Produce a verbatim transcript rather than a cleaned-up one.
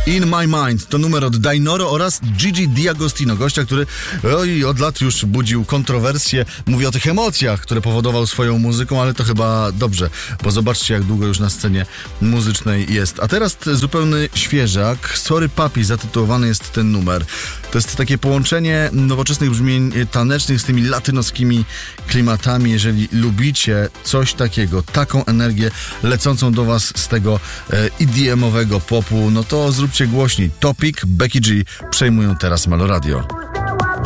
In My Mind to numer od Dainoro oraz Gigi D'Agostino, gościa, który oj, od lat już budził kontrowersje. Mówi o tych emocjach, które powodował swoją muzyką, ale to chyba dobrze, bo zobaczcie, jak długo już na scenie muzycznej jest. A teraz zupełny świeżak. Sorry Papi zatytułowany jest ten numer. To jest takie połączenie nowoczesnych brzmień tanecznych z tymi latynoskimi klimatami. Jeżeli lubicie coś takiego, taką energię lecącą do was z tego e, E D M-owego popu, no to zróbcie głośniej. Topic, Becky G przejmują teraz Melo Radio.